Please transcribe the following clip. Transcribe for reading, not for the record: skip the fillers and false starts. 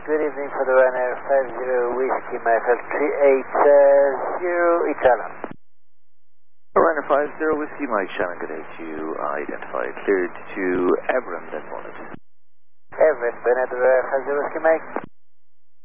Good evening for the runner 50 Whiskey Mike 380 Italian. Runner 50 Whiskey Mike, Shannon, good day to you. Identified. Cleared to Everett, then wanted. Everett, Bennett, 50 Whiskey Mike.